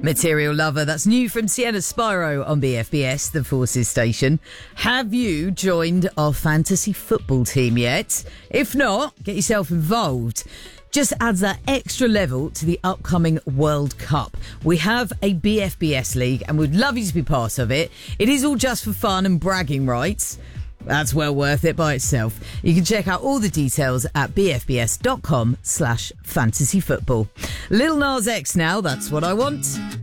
Material Lover, that's new from Sienna Spyro on BFBS, the Forces station. Have you joined our fantasy football team yet? If not, get yourself involved. Just adds that extra level to the upcoming World Cup. We have a BFBS league and we'd love you to be part of it. It is all just for fun and bragging rights. That's well worth it by itself. You can check out all the details at bfbs.com/fantasyfootball. Lil Nas X now, that's what I want.